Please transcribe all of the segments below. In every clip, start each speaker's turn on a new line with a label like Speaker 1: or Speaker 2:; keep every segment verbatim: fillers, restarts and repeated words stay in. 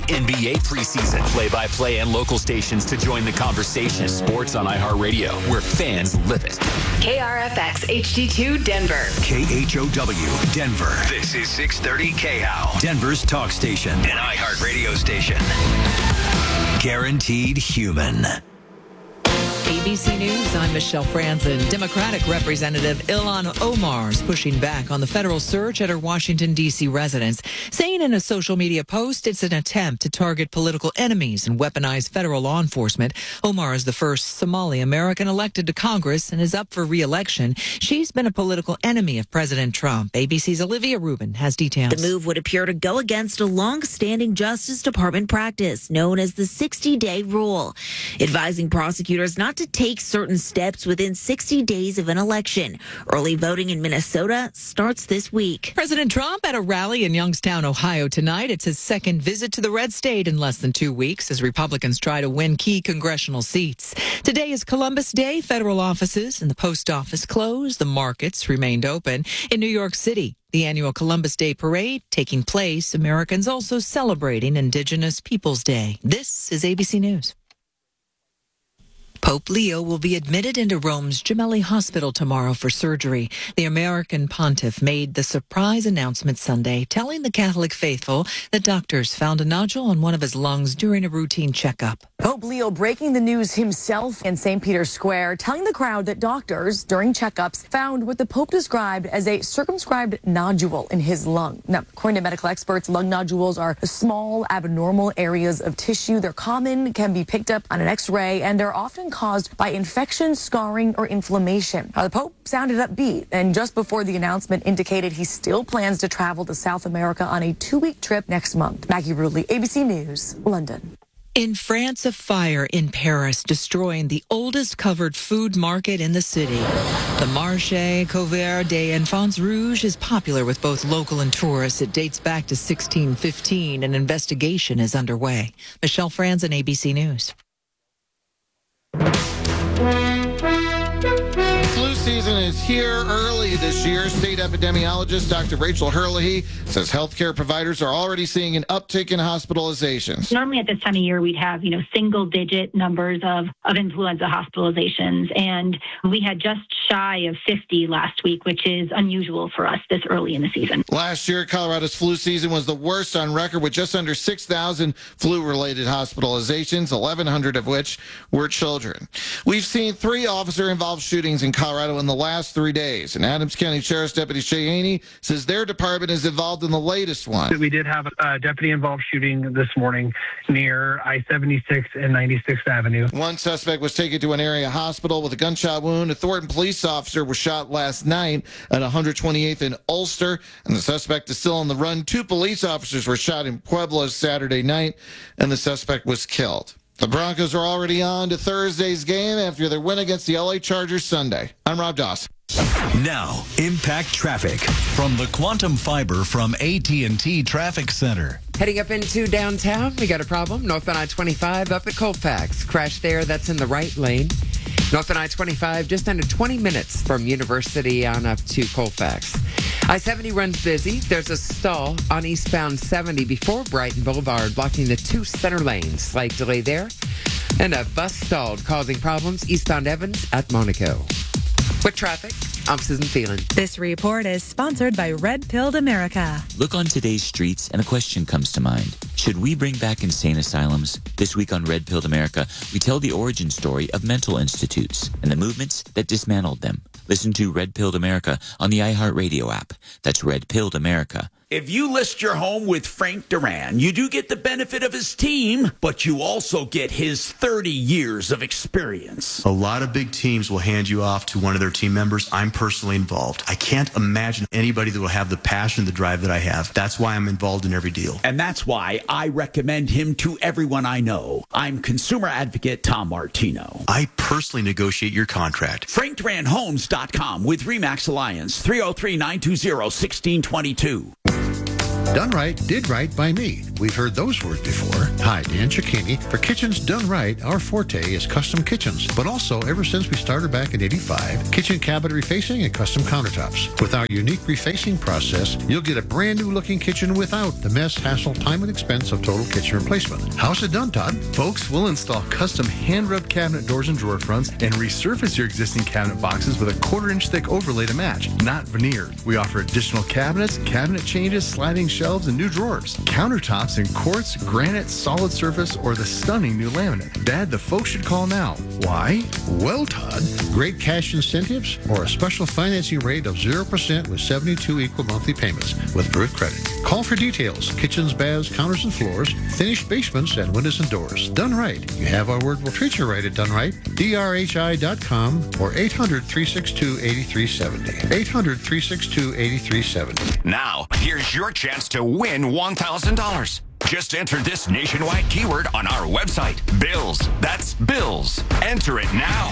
Speaker 1: N B A preseason. Play-by-play and local stations to join the conversation. Sports on iHeartRadio, where fans live it.
Speaker 2: K R F X H D two Denver.
Speaker 3: K H O W Denver. This is six thirty K H O W, Denver's talk station, an iHeartRadio station. Guaranteed human.
Speaker 4: A B C News, I'm Michelle Franzen. Democratic Representative Ilhan Omar is pushing back on the federal search at her Washington, D C residence, saying in a social media post it's an attempt to target political enemies and weaponize federal law enforcement. Omar is the first Somali American elected to Congress and is up for re-election. She's been a political enemy of President Trump. A B C's Olivia Rubin has details.
Speaker 5: The move would appear to go against a long-standing Justice Department practice known as the sixty-day rule, advising prosecutors not to take certain steps within sixty days of an election. Early voting in Minnesota starts this week.
Speaker 4: President Trump at a rally in Youngstown, Ohio tonight. It's his second visit to the red state in less than two weeks as Republicans try to win key congressional seats. Today is Columbus Day. Federal offices and the post office closed. The markets remained open. In New York City, the annual Columbus Day Parade taking place. Americans also celebrating Indigenous Peoples Day. This is A B C News. Pope Leo will be admitted into Rome's Gemelli Hospital tomorrow for surgery. The American pontiff made the surprise announcement Sunday, telling the Catholic faithful that doctors found a nodule on one of his lungs during a routine checkup.
Speaker 6: Pope Leo breaking the news himself in Saint Peter's Square, telling the crowd that doctors, during checkups, found what the Pope described as a circumscribed nodule in his lung. Now, according to medical experts, lung nodules are small, abnormal areas of tissue. They're common, can be picked up on an X-ray, and they're often caused by infection, scarring, or inflammation. Now, the Pope sounded upbeat, and just before the announcement indicated he still plans to travel to South America on a two-week trip next month. Maggie Rudley, A B C News, London.
Speaker 4: In France, a fire in Paris destroying the oldest covered food market in the city. The Marché Couvert des Enfants Rouges is popular with both local and tourists. It dates back to sixteen fifteen. An investigation is underway. Michelle Franzen, A B C News.
Speaker 7: Flu season is here early this year. State epidemiologist Doctor Rachel Herlihy says healthcare providers are already seeing an uptick in hospitalizations.
Speaker 8: Normally at this time of year, we'd have, you know, single-digit numbers of, of influenza hospitalizations, and we had just shy of fifty last week, which is unusual for us this early in the season.
Speaker 7: Last year, Colorado's flu season was the worst on record, with just under six thousand flu-related hospitalizations, eleven hundred of which were children. We've seen three officer-involved shootings in Colorado in the last three days, and Adams County Sheriff's Deputy Shay Haney says their department is involved in the latest one.
Speaker 9: We did have a deputy-involved shooting this morning near I seventy-six and ninety-sixth Avenue.
Speaker 7: One suspect was taken to an area hospital with a gunshot wound. A Thornton police officer was shot last night at one hundred twenty-eighth and Ulster, and the suspect is still on the run. Two police officers were shot in Pueblo Saturday night, and the suspect was killed. The Broncos are already on to Thursday's game after their win against the L A Chargers Sunday. I'm Rob Dawson.
Speaker 3: Now, Impact Traffic from the Quantum Fiber from A T and T Traffic Center.
Speaker 10: Heading up into downtown, we got a problem. Northbound I twenty-five up at Colfax. Crash there, that's in the right lane. Northbound I twenty-five, just under twenty minutes from University on up to Colfax. I seventy runs busy. There's a stall on eastbound seventy before Brighton Boulevard, blocking the two center lanes. Slight delay there. And a bus stalled, causing problems eastbound Evans at Monaco. With traffic, I'm Susan Phelan.
Speaker 11: This report is sponsored by Red Pilled America.
Speaker 12: Look on today's streets and a question comes to mind. Should we bring back insane asylums? This week on Red Pilled America, we tell the origin story of mental institutes and the movements that dismantled them. Listen to Red Pilled America on the iHeartRadio app. That's Red Pilled America.
Speaker 13: If you list your home with Frank Duran, you do get the benefit of his team, but you also get his thirty years of experience.
Speaker 14: A lot of big teams will hand you off to one of their team members. I'm personally involved. I can't imagine anybody that will have the passion, the drive that I have. That's why I'm involved in every deal.
Speaker 13: And that's why I recommend him to everyone I know. I'm consumer advocate Tom Martino.
Speaker 14: I personally negotiate your contract.
Speaker 13: Frank Duran Homes dot com with RE/MAX Alliance, three oh three, nine two zero, one six two two.
Speaker 15: Done right, did right by me. we've heard those words before. Hi, Dan Cicchini. For Kitchens Done Right, our forte is custom kitchens. But also, ever since we started back in eighty-five, kitchen cabinet refacing and custom countertops. With our unique refacing process, you'll get a brand new looking kitchen without the mess, hassle, time, and expense of total kitchen replacement. How's it done, Todd?
Speaker 16: Folks, we'll install custom hand-rubbed cabinet doors and drawer fronts and resurface your existing cabinet boxes with a quarter-inch thick overlay to match, not veneer. We offer additional cabinets, cabinet changes, sliding shelves, and new drawers. Countertops in quartz, granite, solid surface, or the stunning new laminate. Dad, the folks should call now. Why?
Speaker 15: Well, Todd, great cash incentives or a special financing rate of zero percent with seventy-two equal monthly payments with Druid Credit. Call for details. Kitchens, baths, counters, and floors, finished basements, and windows and doors. Done right. You have our word. We'll treat you right at Done Right. D R H I dot com or eight hundred, three six two, eight three seven zero. eight hundred, three six two, eight three seven zero.
Speaker 17: Now, here's your chance to win one thousand dollars. Just enter this nationwide keyword on our website. Bills. That's Bills. Enter it now.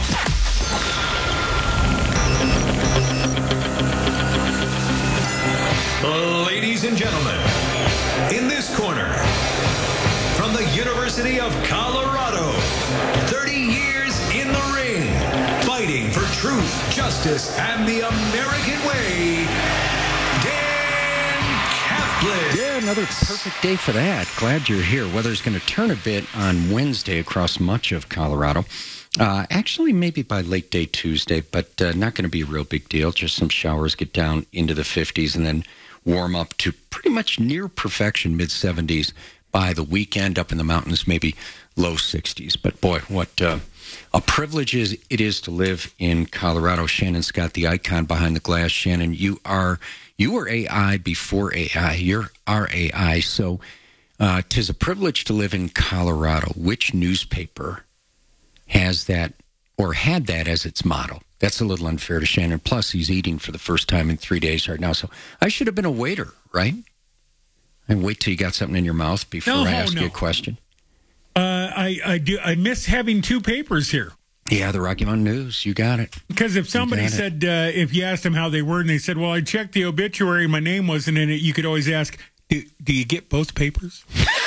Speaker 3: Ladies and gentlemen, in this corner, from the University of Colorado, thirty years in the ring, fighting for truth, justice, and the American way, Dan Kaplan.
Speaker 18: Yeah, another perfect day for that. Glad you're here. Weather's going to turn a bit on Wednesday across much of Colorado. Uh, actually, maybe by late day Tuesday, but uh, not going to be a real big deal. Just some showers, get down into the fifties, and then warm up to pretty much near perfection, mid seventies by the weekend. Up in the mountains, maybe low sixties. But boy, what uh, a privilege is it is to live in Colorado. Shannon's got the icon behind the glass. Shannon, you are you were A I before A I. You're our A I. So uh, 'tis a privilege to live in Colorado. Which newspaper has that or had that as its motto? That's a little unfair to Shannon. Plus, he's eating for the first time in three days right now. So I should have been a waiter, right? And wait till you got something in your mouth before
Speaker 19: no,
Speaker 18: I ask
Speaker 19: no.
Speaker 18: you a question.
Speaker 19: Uh, I, I do. I miss having two papers here.
Speaker 18: Yeah, the Rocky Mountain News. You got it.
Speaker 19: Because if somebody said, uh, if you asked them how they were, and they said, well, I checked the obituary, my name wasn't in it, you could always ask, do, do you get both papers?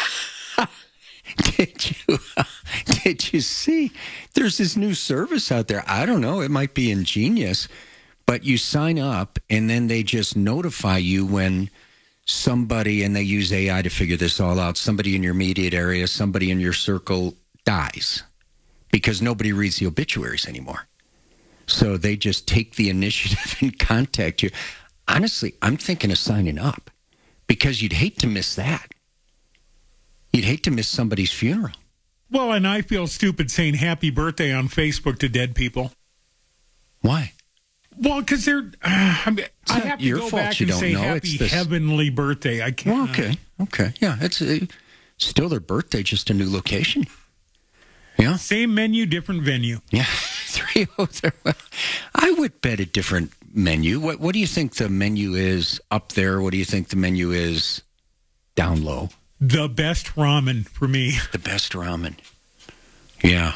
Speaker 18: Did you did you see? There's this new service out there. I don't know. It might be ingenious, but you sign up and then they just notify you when somebody, and they use A I to figure this all out, somebody in your immediate area, somebody in your circle dies because nobody reads the obituaries anymore. So they just take the initiative and contact you. Honestly, I'm thinking of signing up because you'd hate to miss that. You'd hate to miss somebody's funeral.
Speaker 19: Well, and I feel stupid saying happy birthday on Facebook to dead people.
Speaker 18: Why?
Speaker 19: Well, because they're. Uh, I, mean, I have to
Speaker 18: your
Speaker 19: go
Speaker 18: fault
Speaker 19: back
Speaker 18: you
Speaker 19: and
Speaker 18: don't
Speaker 19: say
Speaker 18: know.
Speaker 19: happy
Speaker 18: It's this...
Speaker 19: heavenly birthday. I can't.
Speaker 18: Well, okay, okay, yeah, it's uh, still their birthday, just a new location. Yeah,
Speaker 19: same menu, different venue.
Speaker 18: Yeah, three oh three. Well, I would bet a different menu. What What do you think the menu is up there? What do you think the menu is down low?
Speaker 19: The best ramen for me.
Speaker 18: The best ramen. Yeah.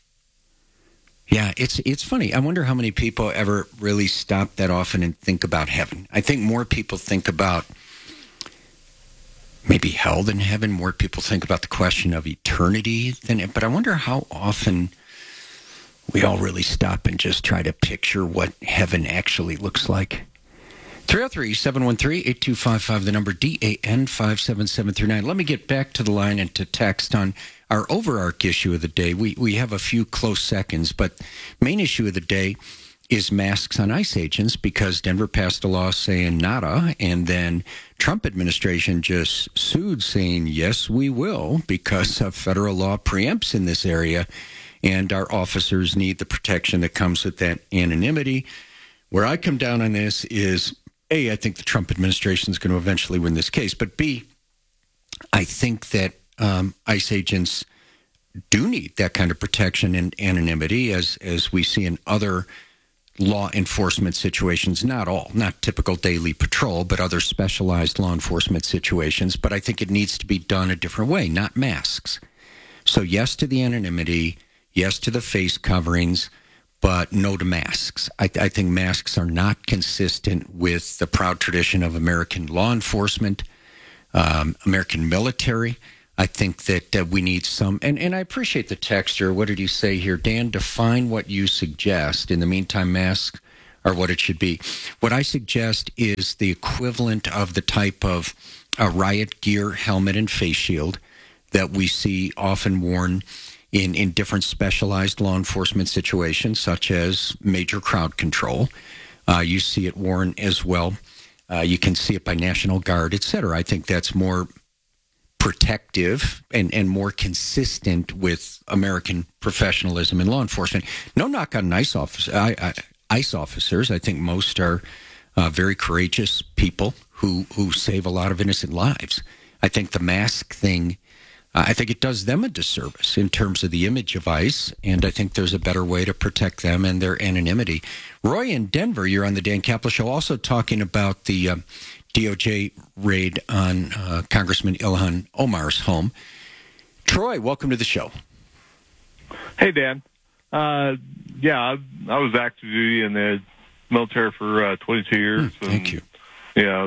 Speaker 18: Yeah, it's it's funny. I wonder how many people ever really stop that often and think about heaven. I think more people think about maybe hell than heaven. More people think about the question of eternity than. But I wonder how often we all really stop and just try to picture what heaven actually looks like. three oh three, seven one three, eight two five five, the number D A N five seven seven three nine. Let me get back to the line and to text on our overarch issue of the day. We we have a few close seconds, but main issue of the day is masks on ICE agents because Denver passed a law saying nada, and then Trump administration just sued saying, yes, we will, because of federal law preempts in this area, and our officers need the protection that comes with that anonymity. Where I come down on this is, A, I think the Trump administration is going to eventually win this case. But B, I think that um, ICE agents do need that kind of protection and anonymity, as as we see in other law enforcement situations. Not all, not typical daily patrol, but other specialized law enforcement situations. But I think it needs to be done a different way, not masks. So yes to the anonymity, yes to the face coverings, but no to masks. I, I think masks are not consistent with the proud tradition of American law enforcement. um, American military. I think that uh, we need some, and, and I appreciate the texture. What did he say here? Dan, define what you suggest. In the meantime, masks are what it should be. What I suggest is the equivalent of the type of uh, riot gear, helmet, and face shield that we see often worn in, in different specialized law enforcement situations, such as major crowd control. Uh, you see it worn as well. Uh, you can see it by National Guard, et cetera. I think that's more protective and, and more consistent with American professionalism in law enforcement. No knock on ICE, office, I, I, ICE officers. I think most are uh, very courageous people who, who save a lot of innocent lives. I think the mask thing, uh, I think it does them a disservice in terms of the image of ICE, and I think there's a better way to protect them and their anonymity. Roy in Denver, you're on the Dan Capel Show, also talking about the uh, D O J raid on uh, Congressman Ilhan Omar's home. Troy, welcome to the show.
Speaker 20: Hey, Dan. Uh, yeah, I, I was active duty in the military for uh, twenty-two years.
Speaker 18: Mm, thank
Speaker 20: and,
Speaker 18: you.
Speaker 20: Yeah.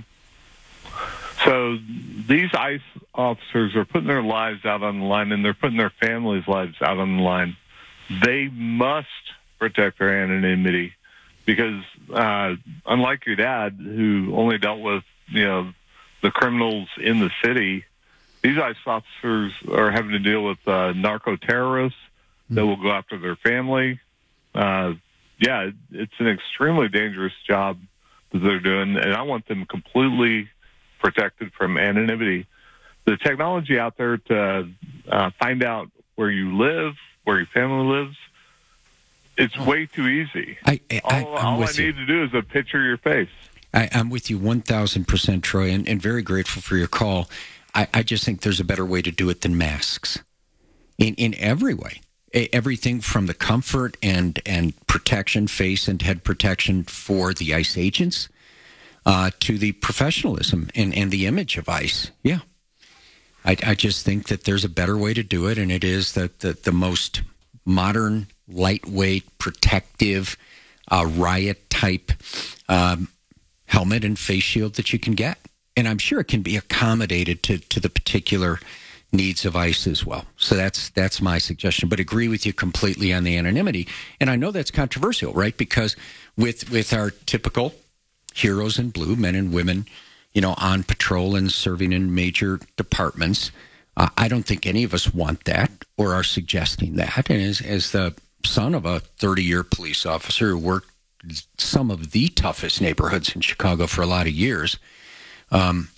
Speaker 20: So these ICE officers are putting their lives out on the line, and they're putting their families' lives out on the line. They must protect their anonymity. Because uh, unlike your dad, who only dealt with, you know, the criminals in the city, these ICE officers are having to deal with uh, narco terrorists that will go after their family. Uh, yeah, it's an extremely dangerous job that they're doing, and I want them completely protected from anonymity. The technology out there to uh, find out where you live, where your family lives, it's way too easy.
Speaker 18: I, I,
Speaker 20: all all I need
Speaker 18: you.
Speaker 20: to do is a picture of your face.
Speaker 18: I, I'm with you one thousand percent, Troy, and, and very grateful for your call. I, I just think there's a better way to do it than masks in, in every way. A, everything from the comfort and, and protection, face and head protection for the ICE agents uh, to the professionalism and, and the image of ICE. Yeah. I, I just think that there's a better way to do it, and it is the, the, the most modern, lightweight, protective, uh, riot-type um, helmet and face shield that you can get. And I'm sure it can be accommodated to, to the particular needs of ICE as well. So that's that's my suggestion. But agree with you completely on the anonymity. And I know that's controversial, right? Because with with our typical heroes in blue, men and women, you know, on patrol and serving in major departments, uh, I don't think any of us want that or are suggesting that. And as, as the son of a thirty-year police officer who worked some of the toughest neighborhoods in Chicago for a lot of years, um,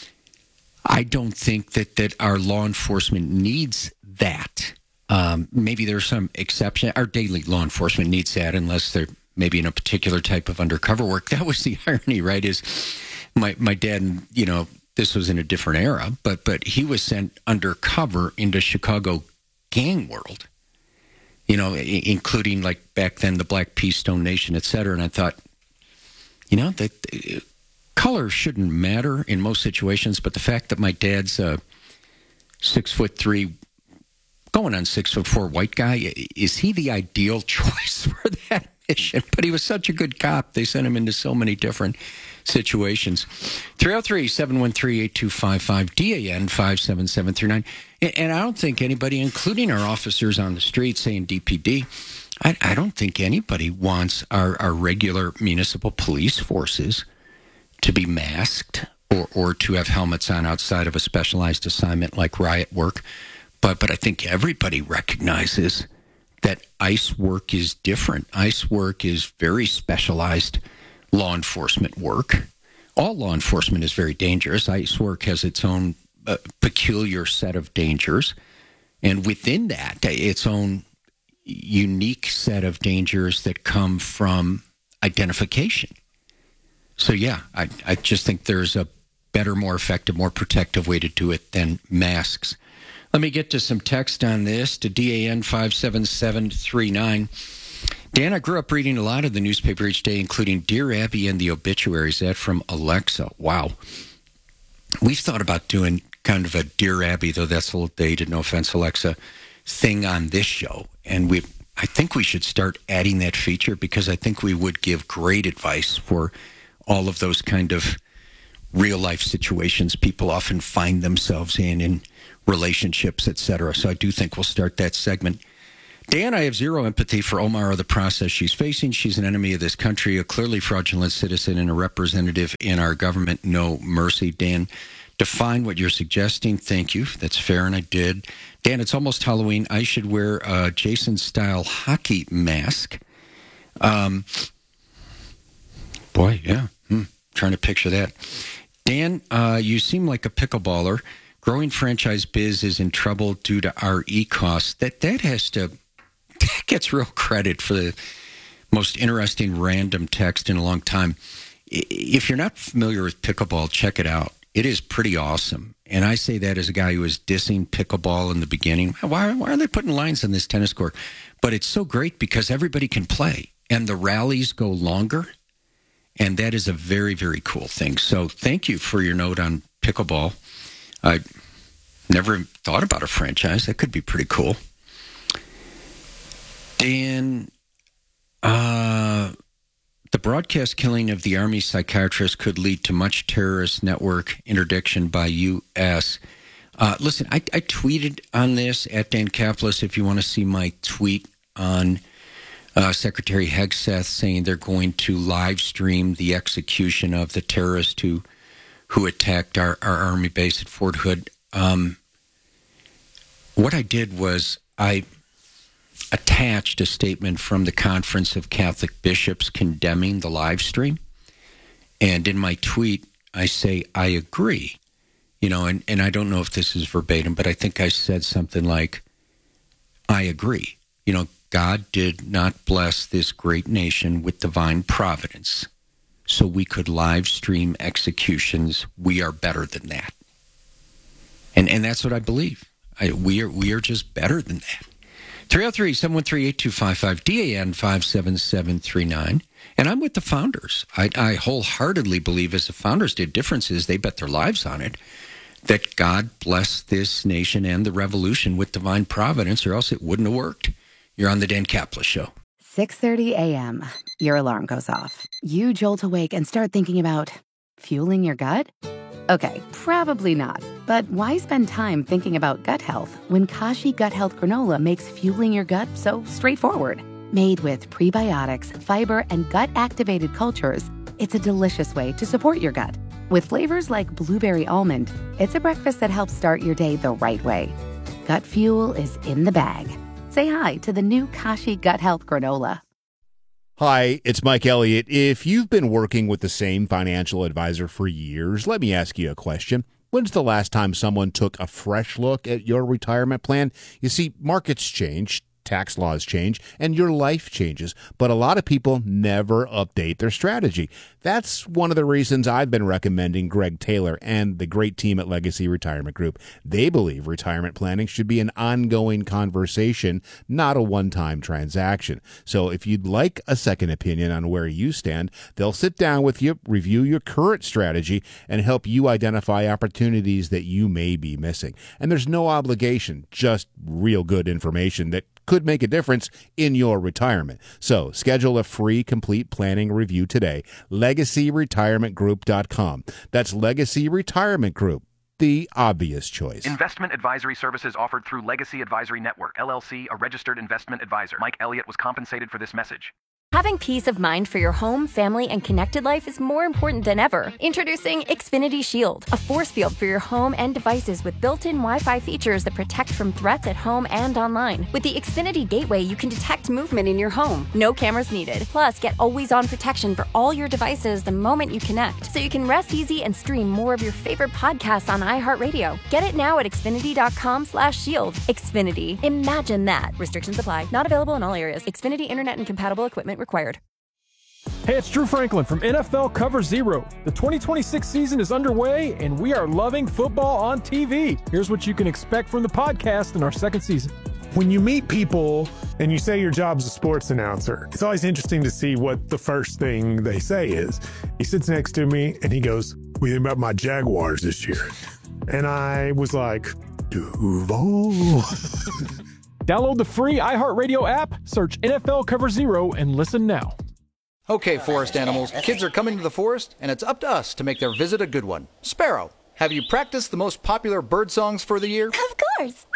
Speaker 18: I don't think that, that our law enforcement needs that. Um, maybe there's some exception. Our daily law enforcement needs that unless they're maybe in a particular type of undercover work. That was the irony, right, is my, my dad, you know, this was in a different era, but but he was sent undercover into Chicago gang world, you know, I- including like back then the Black P. Stone Nation, et cetera. And I thought, you know, that uh, color shouldn't matter in most situations, but the fact that my dad's a six foot three, going on six foot four white guy, is he the ideal choice for that mission? But he was such a good cop. They sent him into so many different situations. three oh three, seven one three, eight two five five, D A N five seven seven three nine. And I don't think anybody, including our officers on the street saying D P D, I, I don't think anybody wants our, our regular municipal police forces to be masked or, or to have helmets on outside of a specialized assignment like riot work. But, but I think everybody recognizes that ICE work is different. ICE work is very specialized law enforcement work. All law enforcement is very dangerous. ICE work has its own uh, peculiar set of dangers. And within that, its own unique set of dangers that come from identification. So, yeah, I, I just think there's a better, more effective, more protective way to do it than masks. Let me get to some text on this to D A N five seven seven three nine. Dan, I grew up reading a lot of the newspaper each day, including Dear Abby and the obituaries. That from Alexa. Wow. We've thought about doing kind of a Dear Abby, though that's a little dated, no offense, Alexa, thing on this show. And we, I think we should start adding that feature because I think we would give great advice for all of those kind of real life situations people often find themselves in, in relationships, et cetera. So I do think we'll start that segment. Dan, I have zero empathy for Omar or the process she's facing. She's an enemy of this country, a clearly fraudulent citizen, and a representative in our government. No mercy. Dan, define what you're suggesting. Thank you. That's fair, and I did. Dan, it's almost Halloween. I should wear a Jason-style hockey mask. Um, boy, yeah. Hmm. Trying to picture that. Dan, uh, you seem like a pickleballer. Growing franchise biz is in trouble due to R E costs. That that has to that gets real credit for the most interesting random text in a long time. If you're not familiar with pickleball, check it out. It is pretty awesome. And I say that as a guy who was dissing pickleball in the beginning. Why, why are they putting lines on this tennis court? But it's so great because everybody can play and the rallies go longer. And that is a very, very cool thing. So thank you for your note on pickleball. I never thought about a franchise. That could be pretty cool. Dan, uh, the broadcast killing of the Army psychiatrist could lead to much terrorist network interdiction by U S Uh, listen, I, I tweeted on this at Dan Kaplis. If you want to see my tweet on uh, Secretary Hegseth saying they're going to live stream the execution of the terrorist who who attacked our, our Army base at Fort Hood. Um, what I did was I attached a statement from the Conference of Catholic Bishops condemning the live stream. And in my tweet, I say, I agree. You know, and, and I don't know if this is verbatim, but I think I said something like, I agree. You know, God did not bless this great nation with divine providence so we could live stream executions. We are better than that. And and that's what I believe. I, we are we are just better than that. three oh three, seven one three, eight two five five, D A N five seven seven three nine. And I'm with the founders. I, I wholeheartedly believe, as the founders did, differences, they bet their lives on it, that God blessed this nation and the revolution with divine providence, or else it wouldn't have worked. You're on the Dan Kaplis Show.
Speaker 21: six thirty a.m. Your alarm goes off. You jolt awake and start thinking about fueling your gut? Okay, probably not. But why spend time thinking about gut health when Kashi Gut Health Granola makes fueling your gut so straightforward? Made with prebiotics, fiber, and gut-activated cultures, it's a delicious way to support your gut. With flavors like blueberry almond, it's a breakfast that helps start your day the right way. Gut fuel is in the bag. Say hi to the new Kashi Gut Health Granola.
Speaker 22: Hi, it's Mike Elliott. If you've been working with the same financial advisor for years, let me ask you a question. When's the last time someone took a fresh look at your retirement plan? You see, markets change, tax laws change, and your life changes, but a lot of people never update their strategy. That's one of the reasons I've been recommending Greg Taylor and the great team at Legacy Retirement Group. They believe retirement planning should be an ongoing conversation, not a one-time transaction. So if you'd like a second opinion on where you stand, they'll sit down with you, review your current strategy, and help you identify opportunities that you may be missing. And there's no obligation, just real good information that could make a difference in your retirement. So schedule a free complete planning review today. legacy retirement group dot com. That's Legacy Retirement Group, the obvious choice.
Speaker 23: Investment advisory services offered through Legacy Advisory Network, L L C, a registered investment advisor. Mike Elliott was compensated for this message.
Speaker 24: Having peace of mind for your home, family, and connected life is more important than ever. Introducing Xfinity Shield, a force field for your home and devices with built-in Wi-Fi features that protect from threats at home and online. With the Xfinity Gateway, you can detect movement in your home. No cameras needed. Plus, get always-on protection for all your devices the moment you connect, so you can rest easy and stream more of your favorite podcasts on iHeartRadio. Get it now at Xfinity.com slash shield. Xfinity. Imagine that. Restrictions apply. Not available in all areas. Xfinity Internet and compatible equipment required.
Speaker 25: Hey, it's Drew Franklin from N F L Cover Zero. The twenty twenty-six season is underway, and we are loving football on T V. Here's what you can expect from the podcast in our second season.
Speaker 26: When you meet people and you say your job's a sports announcer, it's always interesting to see what the first thing they say is. He sits next to me, and he goes, "What do you think about my Jaguars this year?" And I was like, Duval.
Speaker 25: Download the free iHeartRadio app, search N F L Cover Zero, and listen now.
Speaker 1: Okay, forest animals, kids are coming to the forest, and it's up to us to make their visit a good one. Sparrow, have you practiced the most popular bird songs for the year?
Speaker 2: Of course.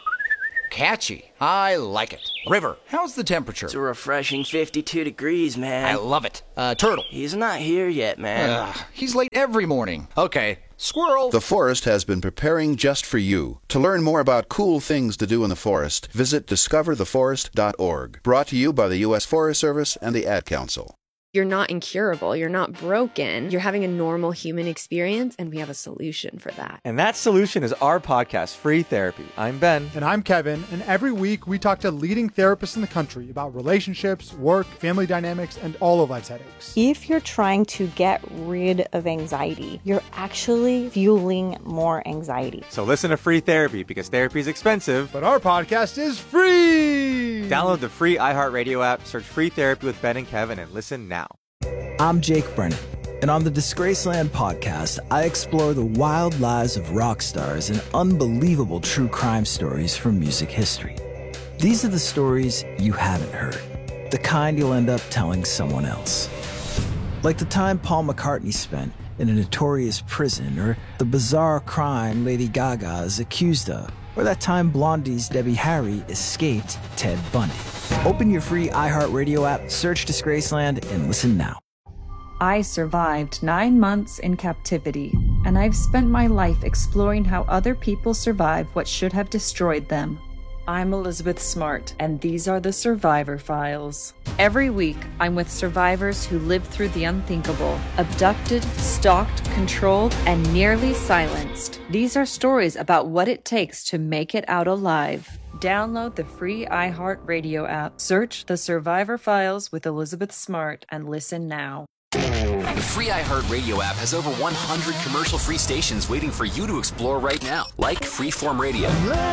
Speaker 1: Catchy. I like it. River, how's the temperature?
Speaker 4: It's a refreshing fifty-two degrees, man.
Speaker 1: I love it. Uh, Turtle.
Speaker 4: He's not here yet, man.
Speaker 1: Ugh, he's late every morning. Okay. Squirrel.
Speaker 5: The forest has been preparing just for you. To learn more about cool things to do in the forest, visit discover the forest dot org. Brought to you by the U S Forest Service and the Ad Council.
Speaker 6: You're not incurable. You're not broken. You're having a normal human experience, and we have a solution for that.
Speaker 8: And that solution is our podcast, Free Therapy. I'm Ben.
Speaker 27: And I'm Kevin. And every week we talk to leading therapists in the country about relationships, work, family dynamics, and all of life's headaches.
Speaker 28: If you're trying to get rid of anxiety, you're actually fueling more anxiety.
Speaker 8: So listen to Free Therapy, because therapy is expensive.
Speaker 27: But our podcast is free!
Speaker 8: Download the free iHeartRadio app, search Free Therapy with Ben and Kevin, and listen now.
Speaker 29: I'm Jake Brennan, and on the Disgraceland podcast, I explore the wild lives of rock stars and unbelievable true crime stories from music history. These are the stories you haven't heard, the kind you'll end up telling someone else. Like the time Paul McCartney spent in a notorious prison, or the bizarre crime Lady Gaga is accused of, or that time Blondie's Debbie Harry escaped Ted Bundy. Open your free iHeartRadio app, search Disgraceland, and listen now.
Speaker 30: I survived nine months in captivity, and I've spent my life exploring how other people survive what should have destroyed them. I'm Elizabeth Smart, and these are the Survivor Files. Every week, I'm with survivors who lived through the unthinkable, abducted, stalked, controlled, and nearly silenced. These are stories about what it takes to make it out alive. Download the free iHeartRadio app, search The Survivor Files with Elizabeth Smart, and listen now.
Speaker 31: The free iHeartRadio app has over one hundred commercial-free stations waiting for you to explore right now, like Freeform Radio,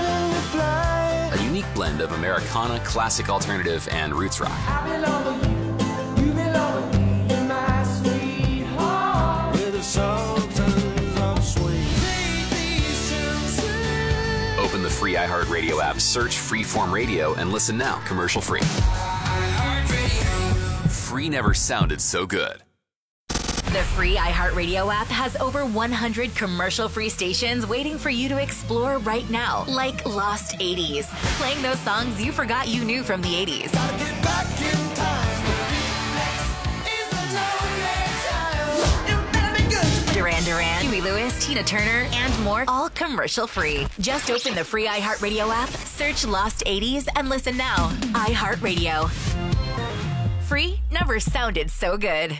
Speaker 31: a unique blend of Americana, classic alternative, and roots rock. Open the free iHeartRadio app, search Freeform Radio, and listen now, commercial-free. Free never sounded so good.
Speaker 32: The free iHeartRadio app has over one hundred commercial-free stations waiting for you to explore right now, like Lost eighties, playing those songs you forgot you knew from the eighties. Duran Duran, Huey Lewis, Tina Turner, and more, all commercial-free. Just open the free iHeartRadio app, search Lost eighties, and listen now. iHeartRadio. Free never sounded so good.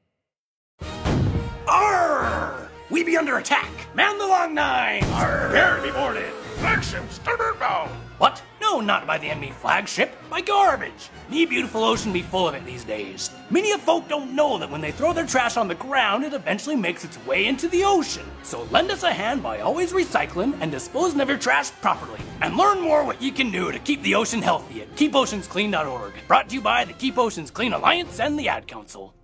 Speaker 33: Arr! We be under attack. Man the long nine. Arr! Prepare to be boarded. Flagship starboard bow. What? No, not by the enemy flagship. By garbage. Me beautiful ocean be full of it these days. Many of folk don't know that when they throw their trash on the ground, it eventually makes its way into the ocean. So lend us a hand by always recycling and disposing of your trash properly. And learn more what you can do to keep the ocean healthy at keep oceans clean dot org. Brought to you by the Keep Oceans Clean Alliance and the Ad Council.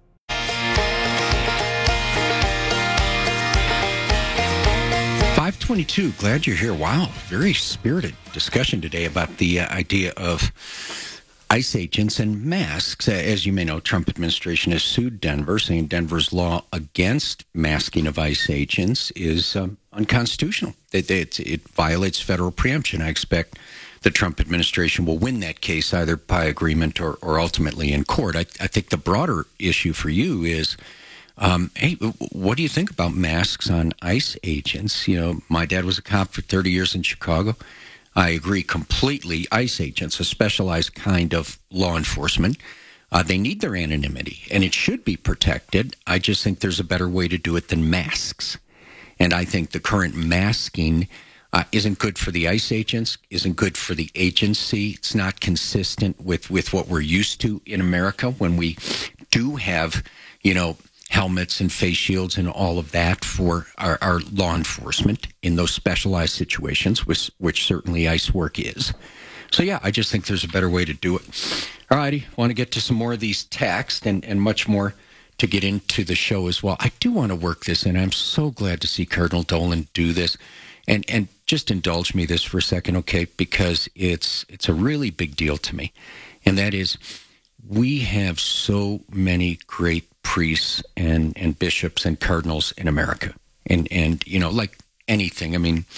Speaker 18: five twenty-two, glad you're here. Wow, very spirited discussion today about the uh, idea of ICE agents and masks. Uh, as you may know, Trump administration has sued Denver, saying Denver's law against masking of ICE agents is um, unconstitutional. It, it, it violates federal preemption. I expect the Trump administration will win that case either by agreement or, or ultimately in court. I, I think the broader issue for you is, Um, hey, what do you think about masks on ICE agents? You know, my dad was a cop for thirty years in Chicago. I agree completely. ICE agents, a specialized kind of law enforcement, uh, they need their anonymity, and it should be protected. I just think there's a better way to do it than masks. And I think the current masking uh, isn't good for the ICE agents, isn't good for the agency. It's not consistent with, with what we're used to in America when we do have, you know, helmets and face shields and all of that for our, our law enforcement in those specialized situations, which, which certainly ICE work is. So, yeah, I just think there's a better way to do it. All righty, want to get to some more of these texts and, and much more to get into the show as well. I do want to work this in. I'm so glad to see Cardinal Dolan do this. And and just indulge me this for a second, okay, because it's it's a really big deal to me. And that is, we have so many great priests and, and bishops and cardinals in America. And, and you know, like anything, I mean,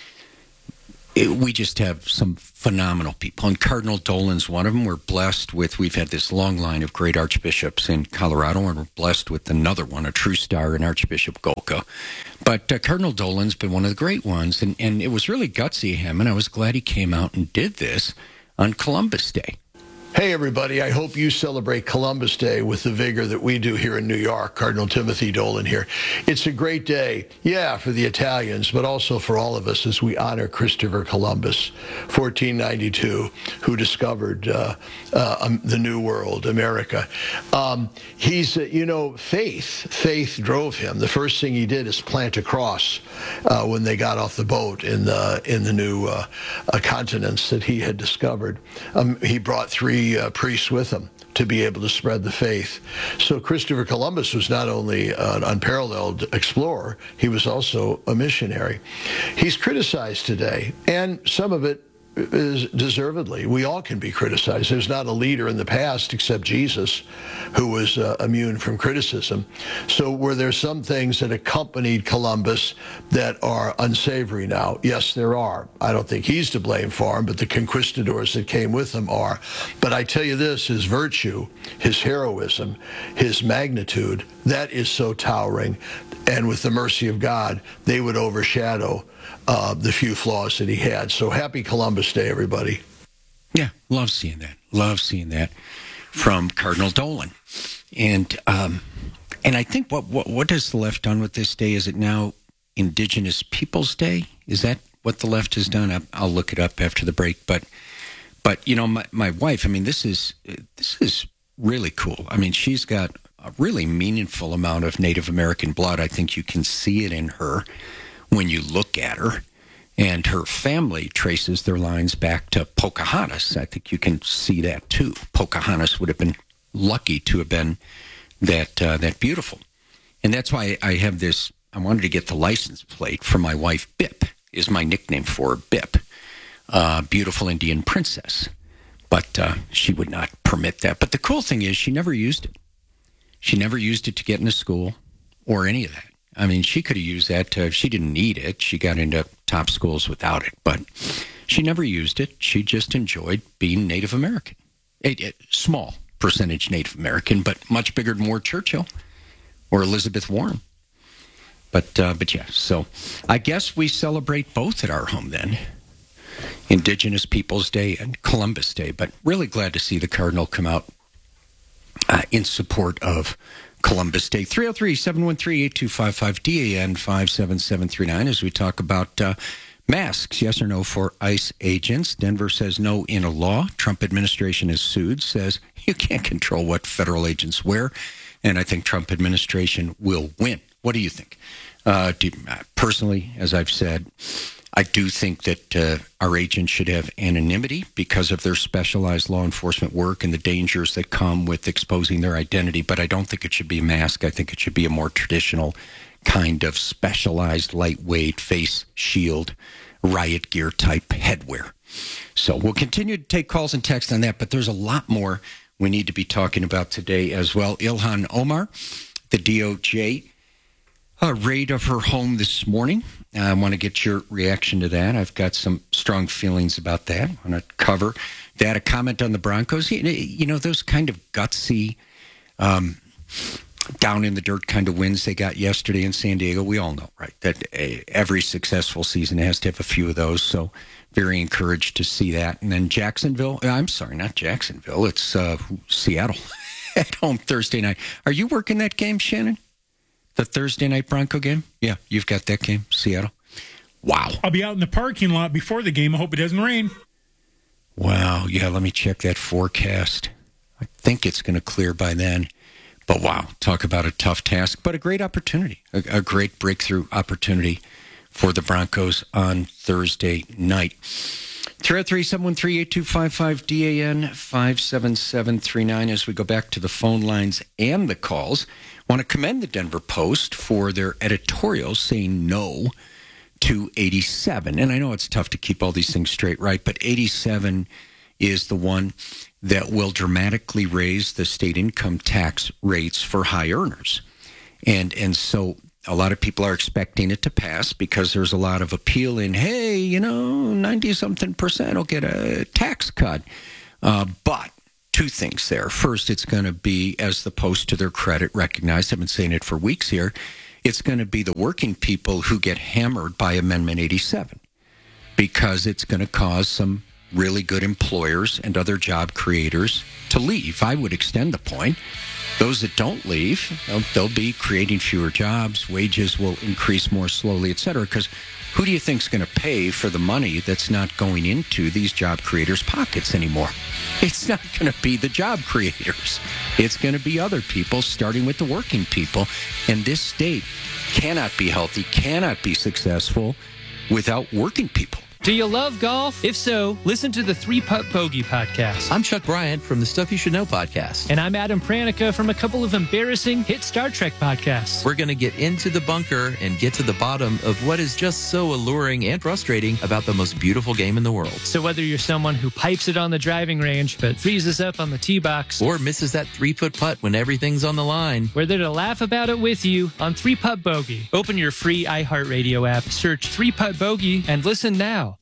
Speaker 18: it, we just have some phenomenal people. And Cardinal Dolan's one of them. We're blessed with, we've had this long line of great archbishops in Colorado, and we're blessed with another one, a true star in Archbishop Golka. But uh, Cardinal Dolan's been one of the great ones, and, and it was really gutsy of him, and I was glad he came out and did this on Columbus Day.
Speaker 2: Hey, everybody. I hope you celebrate Columbus Day with the vigor that we do here in New York. Cardinal Timothy Dolan here. It's a great day, yeah, for the Italians, but also for all of us as we honor Christopher Columbus, fourteen ninety-two, who discovered uh, uh, um, the New World, America. Um, he's, uh, you know, faith. Faith drove him. The first thing he did is plant a cross uh, when they got off the boat in the, in the new uh, uh, continents that he had discovered. Um, he brought three Uh, priests with him to be able to spread the faith. So Christopher Columbus was not only an unparalleled explorer, he was also a missionary. He's criticized today, and some of it is deservedly. We all can be criticized. There's not a leader in the past except Jesus who was uh, immune from criticism. So were there some things that accompanied Columbus that are unsavory now? Yes, there are. I don't think he's to blame for them, but the conquistadors that came with him are. But I tell you this, his virtue, his heroism, his magnitude, that is so towering. And with the mercy of God, they would overshadow uh, the few flaws that he had. So happy Columbus Day, everybody.
Speaker 18: Yeah, love seeing that. Love seeing that from Cardinal Dolan. And um, and I think what, what what has the left done with this day? Is it now Indigenous Peoples Day? Is that what the left has done? I, I'll look it up after the break. But but you know, my my wife. I mean, this is this is really cool. I mean, she's got a really meaningful amount of Native American blood. I think you can see it in her when you look at her. And her family traces their lines back to Pocahontas. I think you can see that too. Pocahontas would have been lucky to have been that uh, that beautiful. And that's why I have this, I wanted to get the license plate for my wife. Bip is my nickname for her, Bip. Uh, beautiful Indian princess. But uh, she would not permit that. But the cool thing is she never used it. She never used it to get into school or any of that. I mean, she could have used that to, she didn't need it. She got into top schools without it, but she never used it. She just enjoyed being Native American. A, a small percentage Native American, but much bigger than Ward Churchill or Elizabeth Warren. But, uh, but yeah, so I guess we celebrate both at our home then. Indigenous Peoples Day and Columbus Day, but really glad to see the Cardinal come out uh, in support of Columbus Day. Three oh three, seven one three, eight two five five, D A N five seven seven three nine as we talk about uh, masks, yes or no for ICE agents. Denver says no in a law. Trump administration is sued, says you can't control what federal agents wear, and I think Trump administration will win. What do you think? Uh, do, uh, personally, as I've said, I do think that uh, our agents should have anonymity because of their specialized law enforcement work and the dangers that come with exposing their identity. But I don't think it should be a mask. I think it should be a more traditional kind of specialized, lightweight face shield, riot gear type headwear. So we'll continue to take calls and text on that. But there's a lot more we need to be talking about today as well. Ilhan Omar, the D O J A raid of her home this morning. I want to get your reaction to that. I've got some strong feelings about that. I want to cover that. A comment on the Broncos. You know, those kind of gutsy, um, down in the dirt kind of wins they got yesterday in San Diego. We all know, right, that every successful season has to have a few of those. So very encouraged to see that. And then Jacksonville. I'm sorry, not Jacksonville. It's uh, Seattle at home Thursday night. Are you working that game, Shannon? The Thursday night Bronco game? Yeah, you've got that game, Seattle. Wow.
Speaker 3: I'll be out in the parking lot before the game. I hope it doesn't rain.
Speaker 18: Wow. Yeah, let me check that forecast. I think it's going to clear by then. But wow, talk about a tough task, but a great opportunity, a, a great breakthrough opportunity for the Broncos on Thursday night. three oh three, seven one three, eight two five five, D A N five seven seven three nine as we go back to the phone lines and the calls. Want to commend the Denver Post for their editorial saying no to eighty-seven. And I know it's tough to keep all these things straight, right? But eighty-seven is the one that will dramatically raise the state income tax rates for high earners. And and so a lot of people are expecting it to pass because there's a lot of appeal in, hey, you know, ninety-something percent will get a tax cut. Uh, but two things there. First, it's going to be, as the Post to their credit recognized, I've been saying it for weeks here, it's going to be the working people who get hammered by Amendment eighty-seven because it's going to cause some really good employers and other job creators to leave. I would extend the point. Those that don't leave, they'll, they'll be creating fewer jobs, wages will increase more slowly, et cetera, because who do you think is going to pay for the money that's not going into these job creators' pockets anymore? It's not going to be the job creators. It's going to be other people, starting with the working people. And this state cannot be healthy, cannot be successful without working people.
Speaker 7: Do you love golf? If so, listen to the Three Putt Bogey podcast.
Speaker 9: I'm Chuck Bryant from the Stuff You Should Know podcast.
Speaker 7: And I'm Adam Pranica from a couple of embarrassing hit Star Trek podcasts.
Speaker 9: We're going to get into the bunker and get to the bottom of what is just so alluring and frustrating about the most beautiful game in the world.
Speaker 7: So whether you're someone who pipes it on the driving range but freezes up on the tee box,
Speaker 9: or misses that three-foot putt when everything's on the line,
Speaker 7: we're there to laugh about it with you on Three Putt Bogey. Open your free iHeartRadio app, search Three Putt Bogey, and listen now.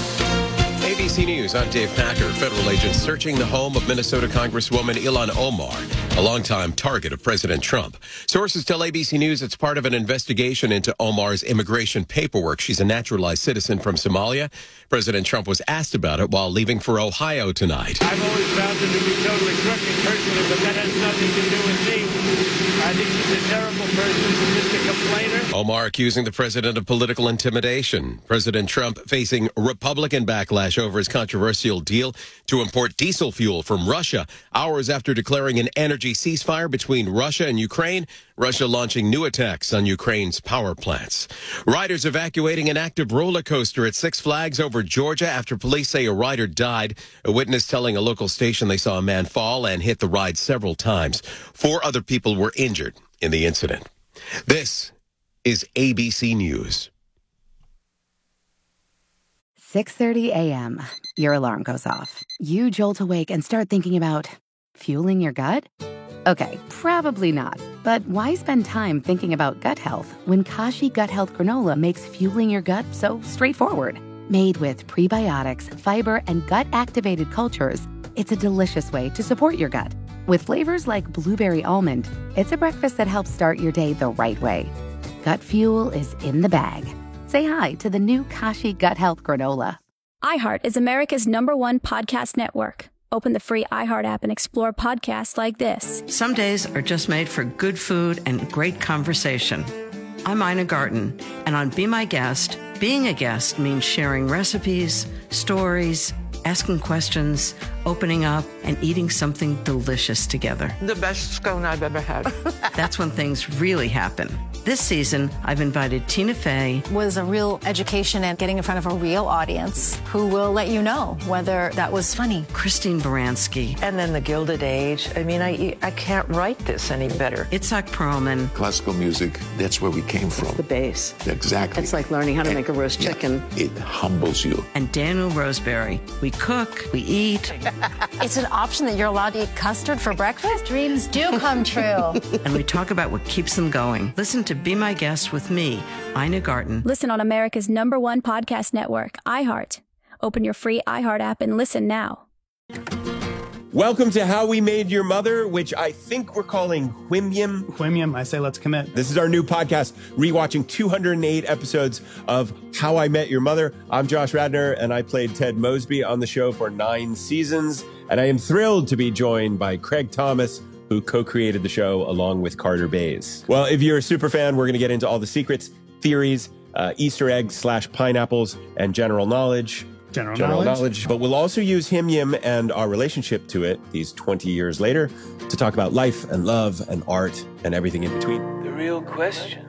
Speaker 10: A B C News, I'm Dave Packer. Federal agents searching the home of Minnesota Congresswoman Ilhan Omar, a longtime target of President Trump. Sources tell A B C News it's part of an investigation into Omar's immigration paperwork. She's a naturalized citizen from Somalia. President Trump was asked about it while leaving for Ohio tonight.
Speaker 11: I've always found her to be totally crooked personally, but that has nothing to do with me. I think she's a terrible person, just a complainer.
Speaker 10: Omar accusing the president of political intimidation. President Trump facing Republican backlash over his controversial deal to import diesel fuel from Russia. Hours after declaring an energy ceasefire between Russia and Ukraine, Russia launching new attacks on Ukraine's power plants. Riders evacuating an active roller coaster at Six Flags over Georgia after police say a rider died. A witness telling a local station they saw a man fall and hit the ride several times. Four other people were injured in the incident. This is A B C News.
Speaker 12: six thirty a.m. Your alarm goes off. You jolt awake and start thinking about fueling your gut? Okay, probably not. But why spend time thinking about gut health when Kashi Gut Health Granola makes fueling your gut so straightforward? Made with prebiotics, fiber, and gut-activated cultures, it's a delicious way to support your gut. With flavors like blueberry almond, it's a breakfast that helps start your day the right way. Gut fuel is in the bag. Say hi to the new Kashi Gut Health Granola.
Speaker 13: iHeart is America's number one podcast network. Open the free iHeart app and explore podcasts like this.
Speaker 14: Some days are just made for good food and great conversation. I'm Ina Garten, and on Be My Guest, being a guest means sharing recipes, stories, asking questions, opening up, and eating something delicious together.
Speaker 15: The best scone I've ever had.
Speaker 14: That's when things really happen. This season, I've invited Tina Fey.
Speaker 16: Was a real education and getting in front of a real audience who will let you know whether that was funny.
Speaker 14: Christine Baranski.
Speaker 15: And then the Gilded Age. I mean, I I can't write this any better.
Speaker 14: Itzhak Perlman.
Speaker 17: Classical music, that's where we came from.
Speaker 15: It's the base.
Speaker 17: Exactly.
Speaker 15: It's like learning how to and, make a roast yeah, chicken.
Speaker 17: It humbles you.
Speaker 14: And Daniel Roseberry. We cook, we eat.
Speaker 16: It's an option that you're allowed to eat custard for breakfast? Dreams do come true.
Speaker 14: And we talk about what keeps them going. Listen to Be My Guest with me, Ina Garten.
Speaker 13: Listen on America's number one podcast network, iHeart. Open your free iHeart app and listen now.
Speaker 19: Welcome to How We Made Your Mother, which I think we're calling Whimyam.
Speaker 20: Whimyam, I say let's commit.
Speaker 19: This is our new podcast, rewatching two hundred eight episodes of How I Met Your Mother. I'm Josh Radnor, and I played Ted Mosby on the show for nine seasons. And I am thrilled to be joined by Craig Thomas, who co-created the show along with Carter Bays. Well, if you're a super fan, we're going to get into all the secrets, theories, uh, Easter eggs slash pineapples, and general knowledge.
Speaker 20: General,
Speaker 19: general knowledge.
Speaker 20: knowledge.
Speaker 19: But we'll also use Him Yim and our relationship to it these twenty years later to talk about life and love and art and everything in between.
Speaker 21: The real question,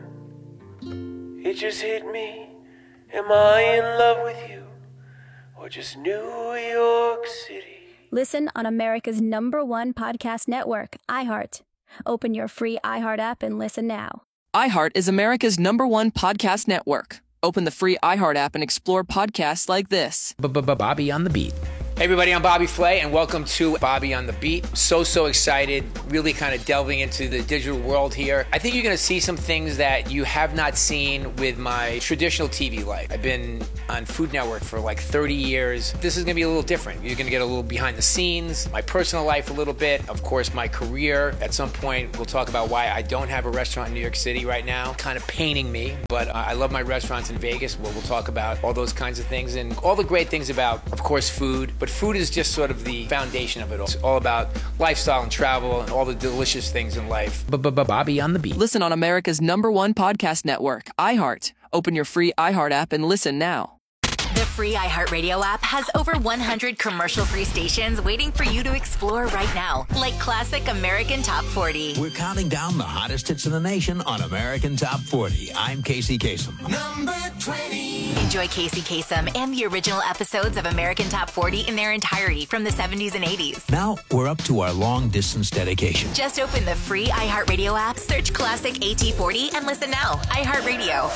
Speaker 21: it just hit me. Am I in love with you or just New York City?
Speaker 13: Listen on America's number one podcast network, iHeart. Open your free iHeart app and listen now.
Speaker 34: iHeart is America's number one podcast network. Open the free iHeart app and explore podcasts like this.
Speaker 35: Bobby on the beat.
Speaker 1: Hey everybody, I'm Bobby Flay, and welcome to Bobby on the Beat. So, so excited, really kind of delving into the digital world here. I think you're going to see some things that you have not seen with my traditional T V life. I've been on Food Network for like thirty years. This is going to be a little different. You're going to get a little behind the scenes, my personal life a little bit, of course my career. At some point, we'll talk about why I don't have a restaurant in New York City right now, kind of paining me, but uh, I love my restaurants in Vegas. We'll, we'll talk about all those kinds of things and all the great things about, of course, food. But food is just sort of the foundation of it all. It's all about lifestyle and travel and all the delicious things in life. Bobby on the Beat.
Speaker 34: Listen on America's number one podcast network, iHeart. Open your free iHeart app and listen now.
Speaker 32: The free iHeartRadio app has over one hundred commercial-free stations waiting for you to explore right now, like Classic American Top forty.
Speaker 4: We're counting down the hottest hits in the nation on American Top forty. I'm Casey Kasem.
Speaker 32: Number twenty. Enjoy Casey Kasem and the original episodes of American Top forty in their entirety from the seventies and eighties.
Speaker 4: Now we're up to our long-distance dedication.
Speaker 32: Just open the free iHeartRadio app, search Classic A T forty, and listen now. iHeartRadio.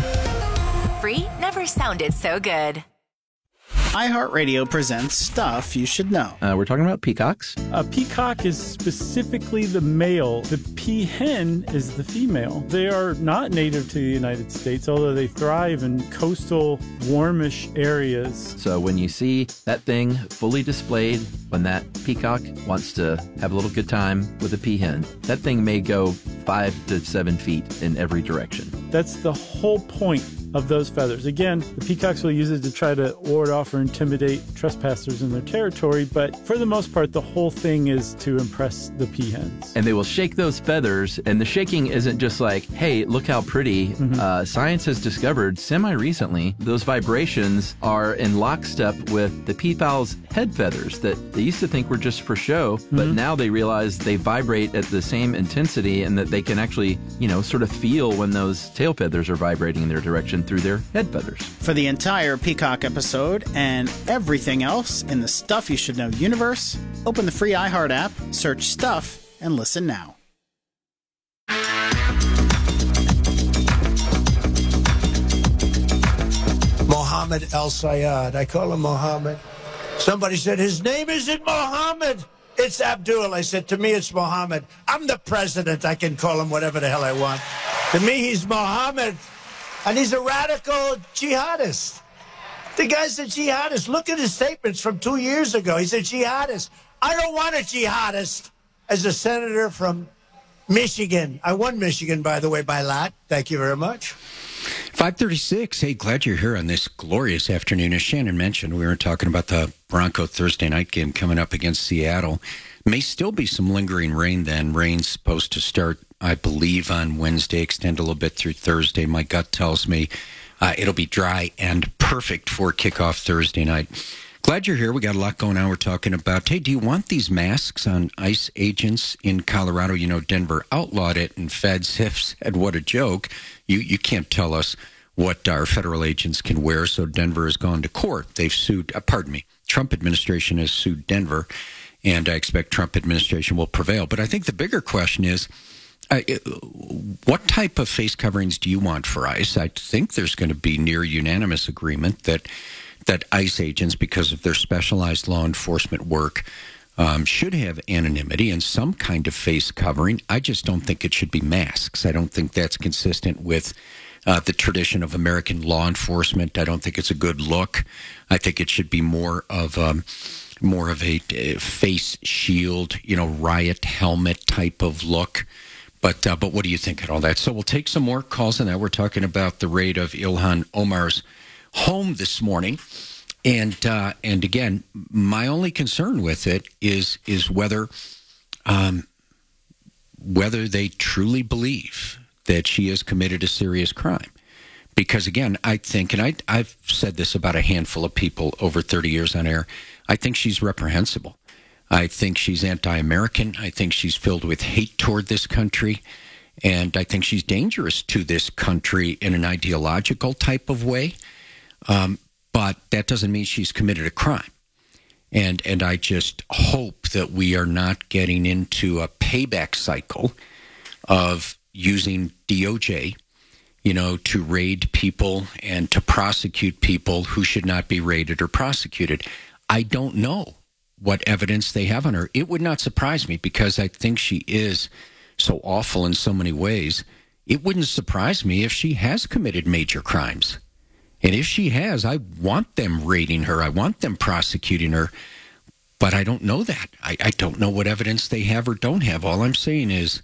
Speaker 32: Free never sounded so good.
Speaker 5: iHeartRadio presents Stuff You Should Know.
Speaker 9: Uh, we're talking about peacocks.
Speaker 6: A peacock is specifically the male. The peahen is the female. They are not native to the United States, although they thrive in coastal, warmish areas.
Speaker 9: So when you see that thing fully displayed, when that peacock wants to have a little good time with a peahen, that thing may go five to seven feet in every direction.
Speaker 6: That's the whole point of those feathers. Again, the peacocks will use it to try to ward off or intimidate trespassers in their territory, but for the most part, the whole thing is to impress the peahens.
Speaker 9: And they will shake those feathers, and the shaking isn't just like, hey, look how pretty. Mm-hmm. Uh, science has discovered semi-recently those vibrations are in lockstep with the peafowl's head feathers that they used to think were just for show, mm-hmm. but now they realize they vibrate at the same intensity and that they can actually, you know, sort of feel when those tail feathers are vibrating in their direction through their head feathers.
Speaker 5: For the entire Peacock episode and everything else in the Stuff You Should Know universe, open the free iHeart app, search Stuff, and listen now.
Speaker 8: Mohammed El Sayed. I call him Mohammed. Somebody said, his name isn't Mohammed. It's Abdul. I said, to me, it's Mohammed. I'm the president. I can call him whatever the hell I want. To me, he's Mohammed. And he's a radical jihadist. The guy's a jihadist. Look at his statements from two years ago. He's a jihadist. I don't want a jihadist. As a senator from Michigan. I won Michigan, by the way, by a lot. Thank you very much.
Speaker 18: five thirty-six. Hey, glad you're here on this glorious afternoon. As Shannon mentioned, we were talking about the Bronco Thursday night game coming up against Seattle. May still be some lingering rain then. Rain's supposed to start, I believe, on Wednesday, extend a little bit through Thursday. My gut tells me uh, it'll be dry and perfect for kickoff Thursday night. Glad you're here. We got a lot going on. We're talking about, hey, do you want these masks on ICE agents in Colorado? You know, Denver outlawed it, and feds have said, what a joke. You, you can't tell us what our federal agents can wear, so Denver has gone to court. They've sued, uh, pardon me, Trump administration has sued Denver, and I expect Trump administration will prevail. But I think the bigger question is, uh, what type of face coverings do you want for ICE? I think there's going to be near unanimous agreement that that ICE agents, because of their specialized law enforcement work, um, should have anonymity and some kind of face covering. I just don't think it should be masks. I don't think that's consistent with uh, the tradition of American law enforcement. I don't think it's a good look. I think it should be more of um, more of a, a face shield, you know, riot helmet type of look. But uh, but what do you think of all that? So we'll take some more calls on that. We're talking about the raid of Ilhan Omar's home this morning, and uh, and again, my only concern with it is is whether um, whether they truly believe that she has committed a serious crime. Because again, I think, and I, I've said this about a handful of people over thirty years on air, I think she's reprehensible. I think she's anti-American. I think she's filled with hate toward this country. And I think she's dangerous to this country in an ideological type of way. Um, but that doesn't mean she's committed a crime. And and I just hope that we are not getting into a payback cycle of using D O J, you know, to raid people and to prosecute people who should not be raided or prosecuted. I don't know what evidence they have on her. It would not surprise me because I think she is so awful in so many ways. It wouldn't surprise me if she has committed major crimes. And if she has, I want them raiding her. I want them prosecuting her. But I don't know that. I, I don't know what evidence they have or don't have. All I'm saying is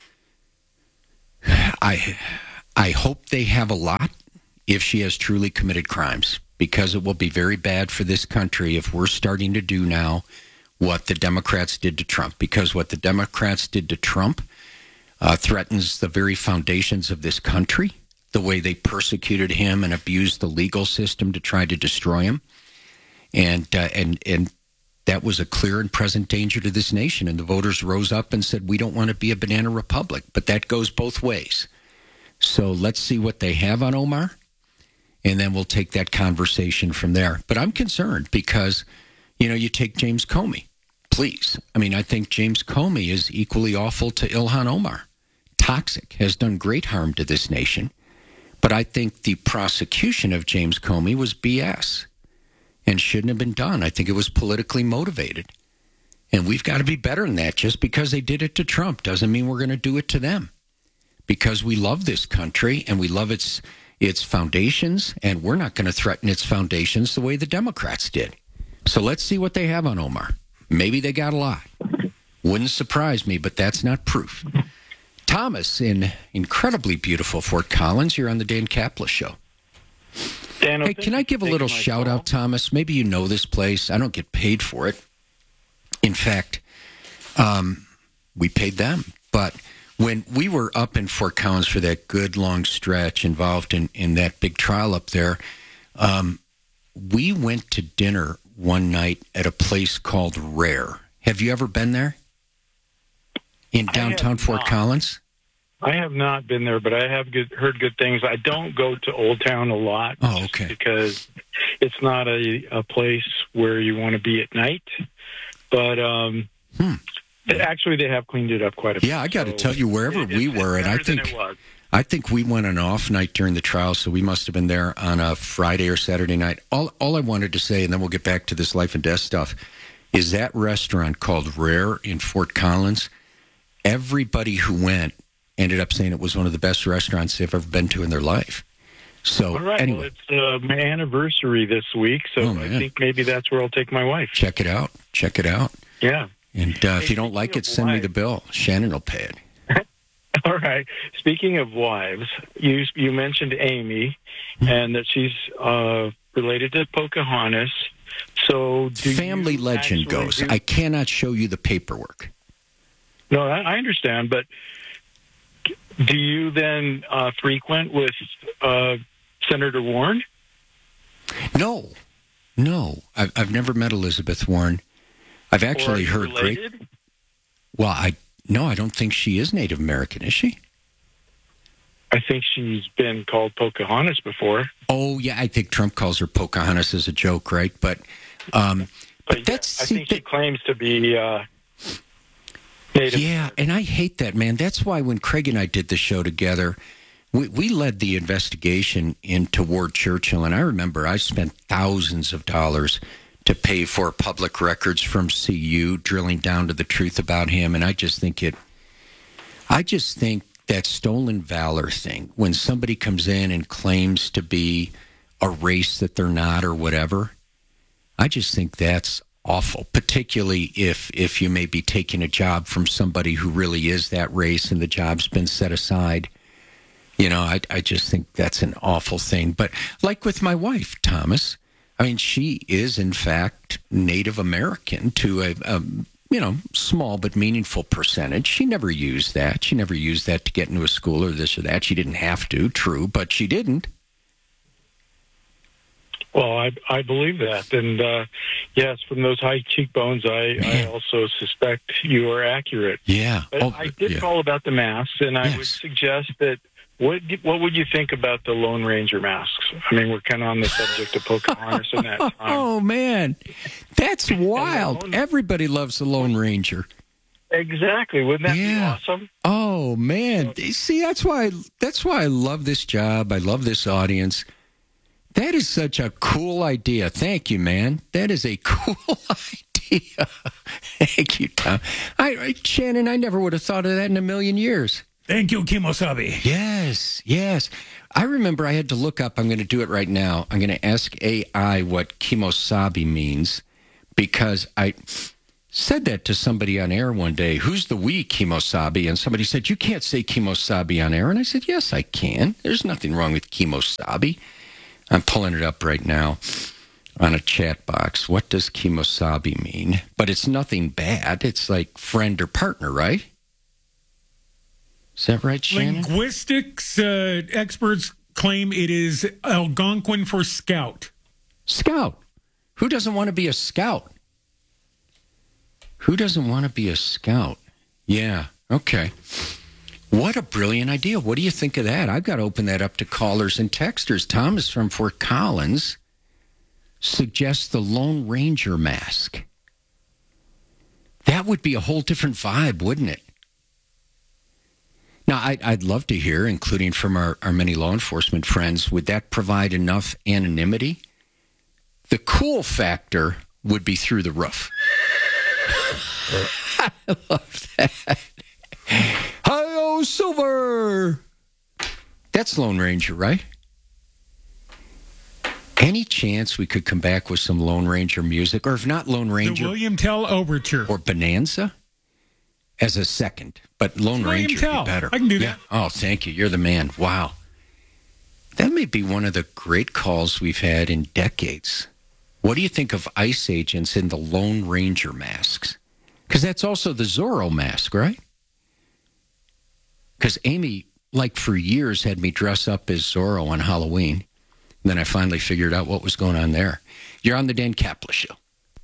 Speaker 18: I I hope they have a lot if she has truly committed crimes, because it will be very bad for this country if we're starting to do now what the Democrats did to Trump. Because what the Democrats did to Trump uh, threatens the very foundations of this country, the way they persecuted him and abused the legal system to try to destroy him. And uh, and and that was a clear and present danger to this nation. And the voters rose up and said, we don't want to be a banana republic. But that goes both ways. So let's see what they have on Omar, and then we'll take that conversation from there. But I'm concerned because, you know, you take James Comey, please. I mean, I think James Comey is equally awful to Ilhan Omar. Toxic, has done great harm to this nation. But I think the prosecution of James Comey was B S and shouldn't have been done. I think it was politically motivated. And we've got to be better than that. Just because they did it to Trump doesn't mean we're going to do it to them. Because we love this country and we love its its foundations, and we're not going to threaten its foundations the way the Democrats did. So let's see what they have on Omar. Maybe they got a lot. Wouldn't surprise me, but that's not proof. Thomas in incredibly beautiful Fort Collins, you're on the Dan Caplis Show.
Speaker 2: Dan,
Speaker 18: hey, can I give a little shout out, Thomas? Maybe you know this place. I don't get paid for it. In fact, um, we paid them. But when we were up in Fort Collins for that good long stretch involved in, in that big trial up there, um, we went to dinner one night at a place called Rare. Have you ever been there? In downtown Fort
Speaker 2: not.
Speaker 18: Collins?
Speaker 2: I have not been there, but I have good, heard good things. I don't go to Old Town a lot.
Speaker 18: Oh, okay.
Speaker 2: Because it's not a, a place where you want to be at night. But um,
Speaker 18: hmm.
Speaker 2: actually, they have cleaned it up quite a bit.
Speaker 18: Yeah, I got to
Speaker 2: so
Speaker 18: tell you, wherever
Speaker 2: it,
Speaker 18: we
Speaker 2: it's
Speaker 18: were, and I think I think we went an off night during the trial, so we must have been there on a Friday or Saturday night. All all I wanted to say, and then we'll get back to this life and death stuff, is that restaurant called Rare in Fort Collins. Everybody who went ended up saying it was one of the best restaurants they've ever been to in their life. So,
Speaker 2: All right,
Speaker 18: anyway.
Speaker 2: well, it's uh, my anniversary this week, so
Speaker 18: Oh,
Speaker 2: I think maybe that's where I'll take my wife.
Speaker 18: Check it out. Check it out.
Speaker 2: Yeah.
Speaker 18: And uh, if you don't like it, send me the bill. Shannon will pay it.
Speaker 2: All right. Speaking of wives, you you mentioned Amy, and that she's uh, related to Pocahontas. So, do
Speaker 18: Family
Speaker 2: you
Speaker 18: legend
Speaker 2: actually
Speaker 18: goes,
Speaker 2: do-
Speaker 18: I cannot show you the paperwork.
Speaker 2: No, I, I understand, but do you then uh, frequent with uh, Senator Warren?
Speaker 18: No, no. I've, I've never met Elizabeth Warren. I've actually
Speaker 2: Or
Speaker 18: heard
Speaker 2: related?
Speaker 18: great. Well, I no, I don't think she is Native American, is she?
Speaker 2: I think she's been called Pocahontas before.
Speaker 18: Oh, yeah, I think Trump calls her Pocahontas as a joke, right? But, um, but that's
Speaker 2: I
Speaker 18: see,
Speaker 2: think she claims to be uh, Native.
Speaker 18: Yeah, and I hate that, man. That's why when Craig and I did the show together, we, we led the investigation into Ward Churchill, and I remember I spent thousands of dollars to pay for public records from C U, drilling down to the truth about him, and I just think it, I just think that stolen valor thing, when somebody comes in and claims to be a race that they're not or whatever, I just think that's awful, particularly if if you may be taking a job from somebody who really is that race and the job's been set aside. You know, I, I just think that's an awful thing. But like with my wife, Thomas, I mean, she is, in fact, Native American to a, a you know, small but meaningful percentage. She never used that. She never used that to get into a school or this or that. She didn't have to, true, but she didn't.
Speaker 2: Well, I I believe that, and uh, yes, from those high cheekbones, I, I also suspect you are accurate.
Speaker 18: Yeah.
Speaker 2: But
Speaker 18: Oh,
Speaker 2: I did
Speaker 18: yeah.
Speaker 2: call about the masks, and I
Speaker 18: Yes.
Speaker 2: would suggest that what what would you think about the Lone Ranger masks? I mean, we're kind of on the subject of Pocahontas in that time.
Speaker 18: Oh, man. That's wild. Everybody loves the Lone Ranger.
Speaker 2: Exactly. Wouldn't that
Speaker 18: Yeah.
Speaker 2: be awesome?
Speaker 18: Oh, man. See, that's why that's why I love this job. I love this audience. That is such a cool idea. Thank you, man. That is a cool idea. Thank you, Tom. I, I, Shannon, I never would have thought of that in a million years.
Speaker 3: Thank you, Kimosabi.
Speaker 18: Yes, yes. I remember I had to look up, I'm going to do it right now. I'm going to ask A I what Kimosabi means because I said that to somebody on air one day. Who's the we, Kimosabi? And somebody said, you can't say Kimosabi on air. And I said, yes, I can. There's nothing wrong with Kimosabi. I'm pulling it up right now on a chat box. What does Kimosabi mean? But it's nothing bad. It's like friend or partner, right? Is that right, Shannon?
Speaker 3: Linguistics uh, experts claim it is Algonquin for scout.
Speaker 18: Scout. Who doesn't want to be a scout? Who doesn't want to be a scout? Yeah, okay. What a brilliant idea. What do you think of that? I've got to open that up to callers and texters. Thomas from Fort Collins suggests the Lone Ranger mask. That would be a whole different vibe, wouldn't it? Now, I'd, I'd love to hear, including from our, our many law enforcement friends, would that provide enough anonymity? The cool factor would be through the roof. I love that. Hi-yo, Silver! That's Lone Ranger, right? Any chance we could come back with some Lone Ranger music? Or if not Lone Ranger...
Speaker 3: The William Tell Overture.
Speaker 18: Or Bonanza? As a second. But Lone
Speaker 3: William
Speaker 18: Ranger
Speaker 3: Tell.
Speaker 18: would be better.
Speaker 3: I can do
Speaker 18: yeah.
Speaker 3: that.
Speaker 18: Oh, thank you. You're the man. Wow. That may be one of the great calls we've had in decades. What do you think of ICE agents in the Lone Ranger masks? Because that's also the Zorro mask, right? Because Amy, like for years, had me dress up as Zorro on Halloween. And then I finally figured out what was going on there. You're on the Dan Caplis Show.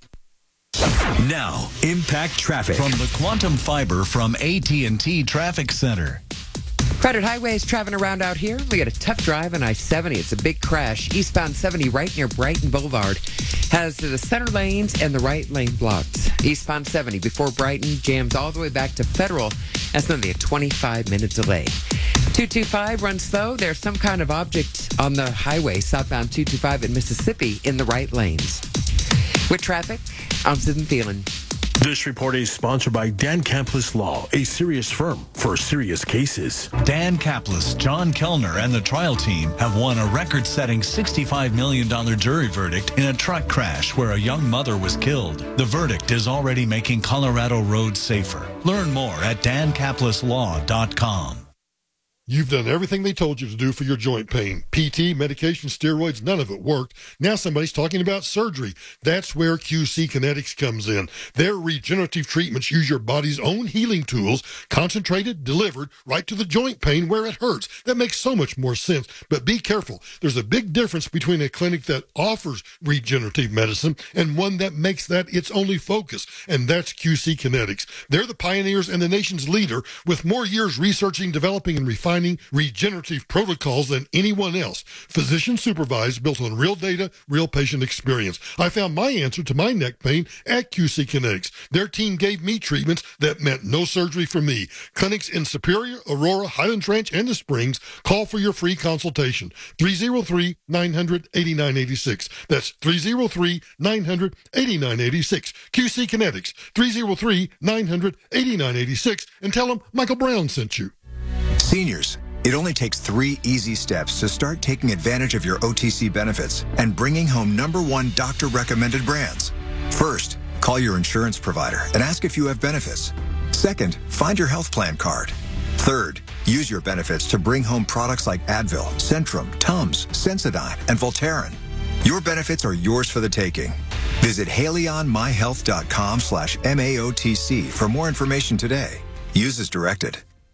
Speaker 7: Now, Impact Traffic from the Quantum Fiber from A T and T Traffic Center.
Speaker 20: Crowded highways traveling around out here. We got a tough drive on I seventy. It's a big crash. Eastbound seventy right near Brighton Boulevard has the center lanes and the right lane blocked. Eastbound seventy before Brighton jams all the way back to Federal. That's nearly a twenty-five minute delay. two two five runs slow. There's some kind of object on the highway southbound two two five in Mississippi in the right lanes. With traffic, I'm Sid Thielen.
Speaker 22: This report is sponsored by Dan Caplis Law, a serious firm for serious cases.
Speaker 7: Dan Caplis, John Kellner, and the trial team have won a record-setting sixty-five million dollars jury verdict in a truck crash where a young mother was killed. The verdict is already making Colorado roads safer. Learn more at dan caplis law dot com.
Speaker 23: You've done everything they told you to do for your joint pain. P T, medication, steroids, none of it worked. Now somebody's talking about surgery. That's where Q C Kinetics comes in. Their regenerative treatments use your body's own healing tools, concentrated, delivered right to the joint pain where it hurts. That makes so much more sense. But be careful. There's a big difference between a clinic that offers regenerative medicine and one that makes that its only focus, and that's Q C Kinetics. They're the pioneers and the nation's leader with more years researching, developing, and refining regenerative protocols than anyone else. Physician supervised, built on real data, real patient experience. I found my answer to my neck pain at Q C Kinetics. Their team gave me treatments that meant no surgery for me. Clinics in Superior, Aurora, Highlands Ranch, and the Springs. Call for your free consultation. three oh three, nine hundred, eighty-nine eighty-six. That's three oh three, nine hundred, eighty-nine eighty-six. Q C Kinetics, three oh three, nine hundred, eighty-nine eighty-six. And tell them Michael Brown sent you.
Speaker 24: Seniors, it only takes three easy steps to start taking advantage of your O T C benefits and bringing home number one doctor-recommended brands. First, call your insurance provider and ask if you have benefits. Second, find your health plan card. Third, use your benefits to bring home products like Advil, Centrum, Tums, Sensodyne, and Voltaren. Your benefits are yours for the taking. Visit haleyonmyhealth.com slash M A O T C for more information today. Use as directed.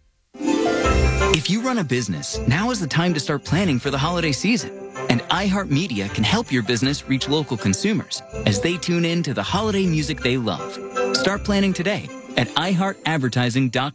Speaker 25: If you run a business, now is the time to start planning for the holiday season. And iHeartMedia can help your business reach local consumers as they tune in to the holiday music they love. Start planning today at i heart advertising dot com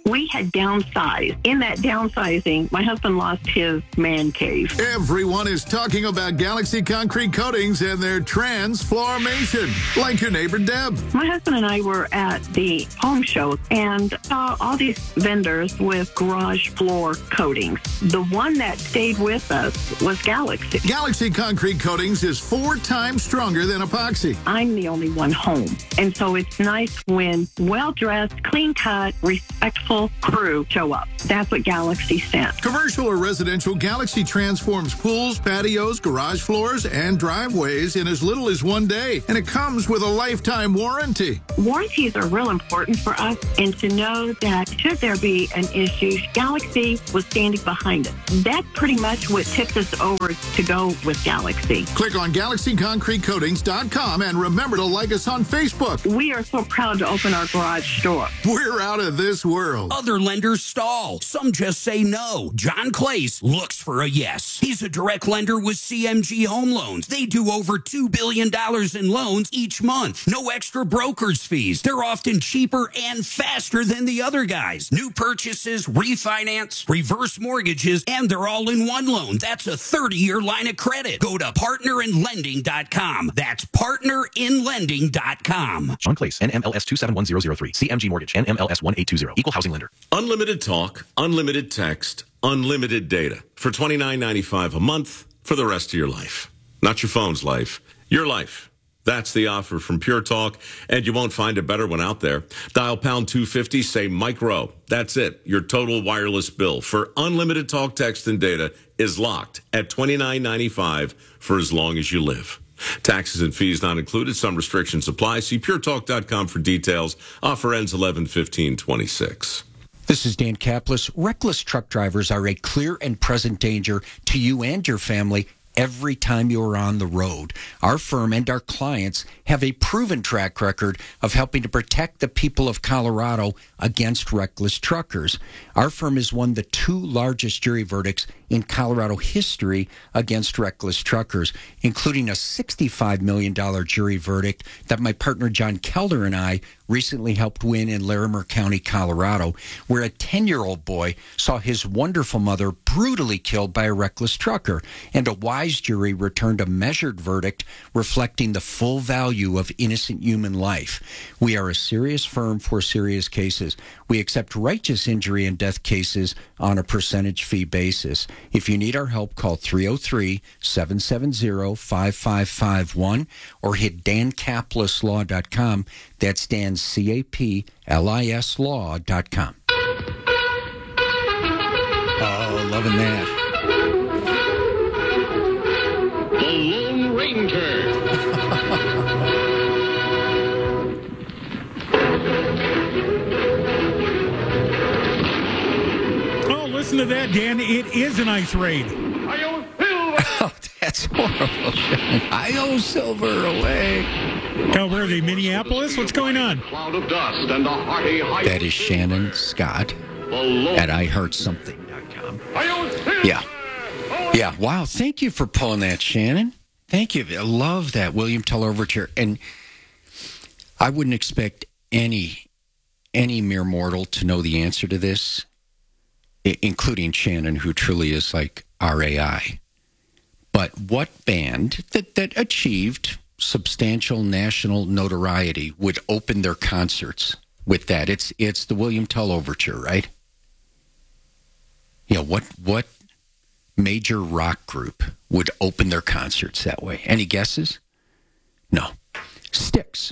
Speaker 10: we had downsized. In that downsizing, my husband lost his man cave.
Speaker 11: Everyone is talking about Galaxy Concrete Coatings and their transformation, like your neighbor Deb.
Speaker 10: My husband and I were at the home show and saw all these vendors with garage floor coatings. The one that stayed with us was Galaxy.
Speaker 11: Galaxy Concrete Coatings is four times stronger than epoxy.
Speaker 10: I'm the only one home, and so it's nice when well-dressed, clean-cut, respectful crew show up. That's what Galaxy stands.
Speaker 11: Commercial or residential, Galaxy transforms pools, patios, garage floors, and driveways in as little as one day, and it comes with a lifetime warranty.
Speaker 10: Warranties are real important for us, and to know that should there be an issue, Galaxy was standing behind it. That's pretty much what tipped us over to go with Galaxy.
Speaker 11: Click on galaxy concrete coatings dot com and remember to like us on Facebook.
Speaker 10: We are so proud to open our garage door.
Speaker 11: We're out of this world.
Speaker 12: Other lenders stall. Some just say no. John Clace looks for a yes. He's a direct lender with C M G Home Loans. They do over two billion dollars in loans each month. No extra broker's fees. They're often cheaper and faster than the other guys. New purchases, refinance, reverse mortgages, and they're all in one loan. That's a thirty-year line of credit. Go to partner in lending dot com. That's partner in lending dot com.
Speaker 14: John Clace, N M L S two seven one zero zero three. C M G Mortgage, N M L S one eight two zero. Equal housing lender.
Speaker 15: Unlimited talk, unlimited text, unlimited data for twenty-nine ninety-five a month for the rest of your life. Not your phone's life, your life. That's the offer from Pure Talk, and you won't find a better one out there. Dial pound two fifty, say micro. That's it. Your total wireless bill for unlimited talk, text, and data is locked at twenty-nine ninety-five for as long as you live. Taxes and fees not included. Some restrictions apply. See pure talk dot com for details. Offer ends eleven fifteen twenty-six.
Speaker 18: This is Dan Kaplis. Reckless truck drivers are a clear and present danger to you and your family every time you are on the road. Our firm and our clients have a proven track record of helping to protect the people of Colorado against reckless truckers. Our firm has won the two largest jury verdicts in Colorado history against reckless truckers, including a sixty-five million dollars jury verdict that my partner John Kellner and I recently helped win in Larimer County, Colorado, where a ten-year-old boy saw his wonderful mother brutally killed by a reckless trucker, and a wise jury returned a measured verdict reflecting the full value of innocent human life. We are a serious firm for serious cases. We accept righteous injury and death cases on a percentage fee basis. If you need our help, call three oh three, seven seven zero, five five five one or hit dan kaplis law dot com. That's Dan, C A P L I S law dot com. Oh, loving that.
Speaker 16: The Lone Ranger.
Speaker 3: Oh, listen to that, Dan. It is an ice raid.
Speaker 18: Oh, that's horrible. I-O Silver away.
Speaker 3: Oh, where are they? Minneapolis? What's going on?
Speaker 16: Cloud of dust and a hearty high.
Speaker 18: That is Shannon Scott at I heart something dot com. Yeah. Yeah. Wow. Thank you for pulling that, Shannon. Thank you. I love that William Tell Overture. And I wouldn't expect any any mere mortal to know the answer to this, including Shannon, who truly is like R A I. But what band that, that achieved substantial national notoriety would open their concerts with that? It's it's the William Tell Overture, right? You know, what what major rock group would open their concerts that way? Any guesses? No. Styx.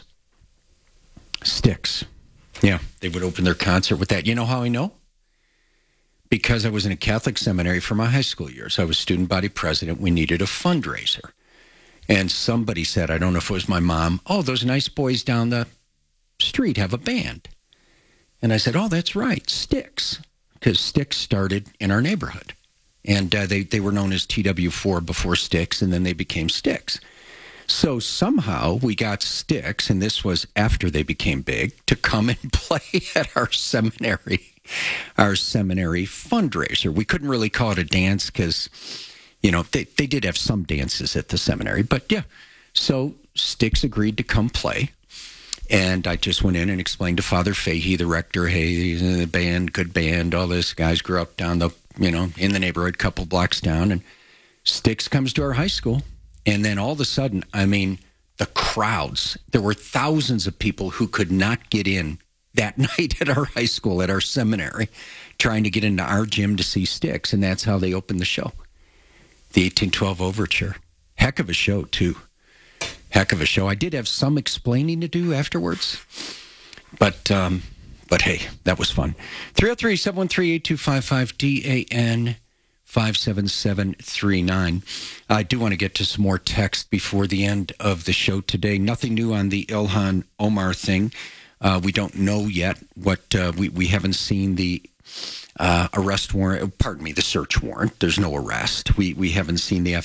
Speaker 18: Styx. Yeah, they would open their concert with that. You know how I know? Because I was in a Catholic seminary for my high school years. I was student body president. We needed a fundraiser. And somebody said, I don't know if it was my mom, oh, those nice boys down the street have a band. And I said, oh, that's right, Styx. Because Styx started in our neighborhood. And uh, they, they were known as T W four before Styx, and then they became Styx. So somehow we got Styx, and this was after they became big, to come and play at our seminary, our seminary fundraiser. We couldn't really call it a dance because, you know, they, they did have some dances at the seminary. But yeah, so Styx agreed to come play. And I just went in and explained to Father Fahey, the rector, hey, he's in the band, good band, all this. Guys grew up down the, you know, in the neighborhood, couple blocks down. And Styx comes to our high school. And then all of a sudden, I mean, the crowds, there were thousands of people who could not get in that night at our high school, at our seminary, trying to get into our gym to see Styx. And that's how they opened the show. The eighteen twelve Overture. Heck of a show, too. Heck of a show. I did have some explaining to do afterwards, but um, but hey, that was fun. three oh three, seven one three, eight two five five, D A N five seven seven three nine. I do want to get to some more text before the end of the show today. Nothing new on the Ilhan Omar thing. Uh, we don't know yet what, uh, we, we haven't seen the uh, arrest warrant, pardon me, the search warrant. There's no arrest. We, we haven't seen the